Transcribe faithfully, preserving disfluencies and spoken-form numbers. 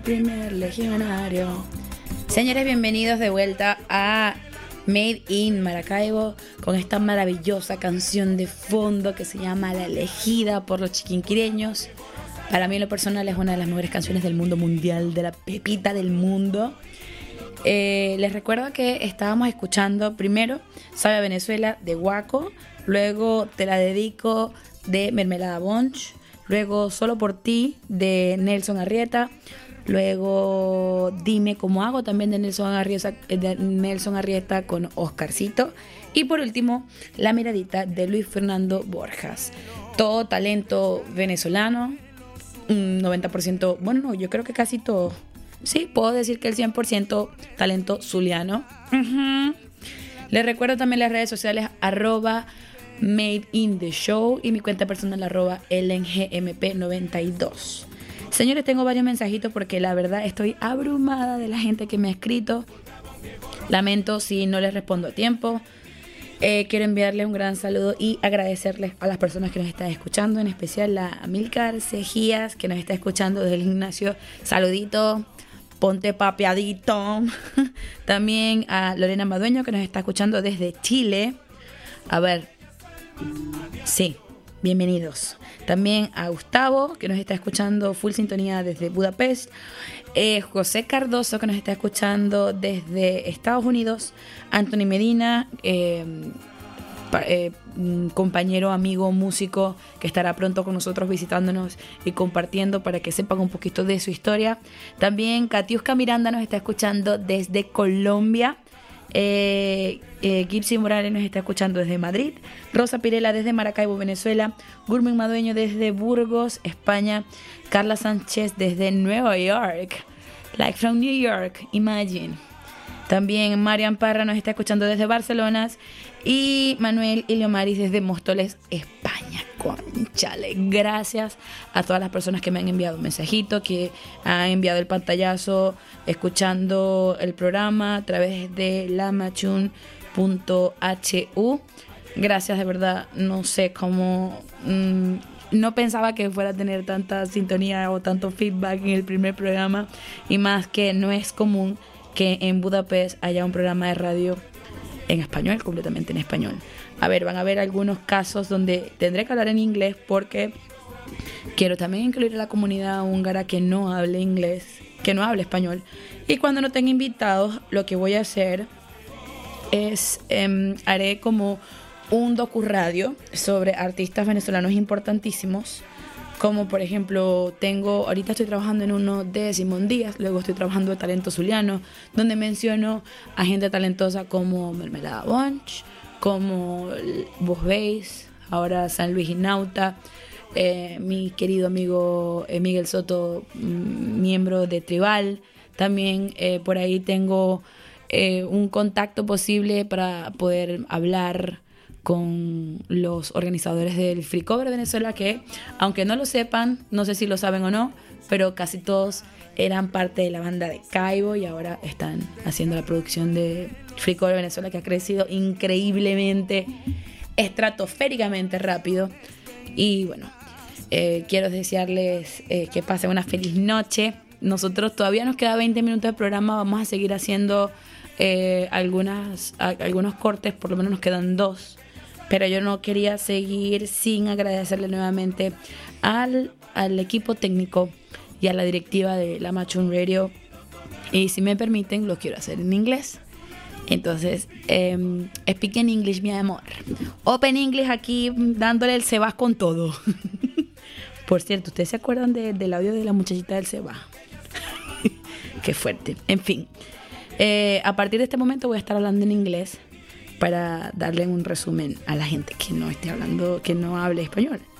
Primer legionario. Señores, bienvenidos de vuelta a Made in Maracaibo con esta maravillosa canción de fondo que se llama La Elegida por los chiquinquireños. Para mí en lo personal es una de las mejores canciones del mundo mundial, de la pepita del mundo. Eh, les recuerdo que estábamos escuchando primero Sabe a Venezuela de Guaco, luego Te la dedico de Mermelada Bunch, luego Solo por ti de Nelson Arrieta, luego Dime cómo hago también de Nelson Arrieta, de Nelson Arrieta con Oscarcito, y por último La miradita de Luis Fernando Borjas. Todo talento venezolano, un noventa por ciento, bueno no, yo creo que casi todo. Sí, puedo decir que el cien por ciento talento zuliano. Uh-huh. Les recuerdo también las redes sociales arroba Made in the Show y mi cuenta personal arroba Ellen G M P noventa y dos. Señores, tengo varios mensajitos porque la verdad estoy abrumada de la gente que me ha escrito. Lamento si no les respondo a tiempo. Eh, quiero enviarles un gran saludo y agradecerles a las personas que nos están escuchando, en especial a Amílcar Cejías, que nos está escuchando desde el gimnasio. Saludito, ponte papeadito. También a Lorena Madueño, que nos está escuchando desde Chile. A ver, sí, bienvenidos. También a Gustavo, que nos está escuchando full sintonía desde Budapest. Eh, José Cardoso, que nos está escuchando desde Estados Unidos. Anthony Medina, eh, pa, eh, compañero, amigo, músico, que estará pronto con nosotros visitándonos y compartiendo para que sepan un poquito de su historia. También Katiuska Miranda nos está escuchando desde Colombia. Eh, eh, Gipsy Morales nos está escuchando desde Madrid. Rosa Pirela desde Maracaibo, Venezuela. Gurmen Madueño desde Burgos, España. Carla Sánchez desde Nueva York, like from New York, imagine. También Marian Parra nos está escuchando desde Barcelona. Y Manuel Iliomaris desde Móstoles, España. Conchale, gracias a todas las personas que me han enviado un mensajito, que han enviado el pantallazo escuchando el programa a través de lamachun punto h u. Gracias, de verdad, no sé cómo... Mmm, no pensaba que fuera a tener tanta sintonía o tanto feedback en el primer programa, y más que no es común que en Budapest haya un programa de radio en español, completamente en español. A ver, van a haber algunos casos donde tendré que hablar en inglés porque quiero también incluir a la comunidad húngara que no hable inglés, que no hable español. Y cuando no tenga invitados, lo que voy a hacer es, eh, haré como un docuradio sobre artistas venezolanos importantísimos, como por ejemplo tengo, ahorita estoy trabajando en uno de Simón Díaz, luego estoy trabajando de talento zuliano, donde menciono a gente talentosa como Mermelada Bunch, como Vos Veis, ahora San Luis Inauta, eh, mi querido amigo eh, Miguel Soto, miembro de Tribal. También eh, por ahí tengo eh, un contacto posible para poder hablar con los organizadores del Free Cover Venezuela, que aunque no lo sepan, no sé si lo saben o no, pero casi todos eran parte de la banda de Caibo y ahora están haciendo la producción de Free Cover Venezuela, que ha crecido increíblemente, estratosféricamente rápido. Y bueno, eh, quiero desearles eh, que pasen una feliz noche. Nosotros todavía nos queda veinte minutos de programa, vamos a seguir haciendo eh, algunas, a, algunos cortes, por lo menos nos quedan dos. Pero yo no quería seguir sin agradecerle nuevamente al, al equipo técnico y a la directiva de Lamachun Radio. Y si me permiten, lo quiero hacer en inglés. Entonces, eh, speak in English, mi amor. Open English aquí, dándole el Sebas con todo. Por cierto, ¿ustedes se acuerdan de, del audio de la muchachita del Sebas? Qué fuerte. En fin, eh, a partir de este momento voy a estar hablando en inglés para darle un resumen a la gente que no esté hablando, que no hable español.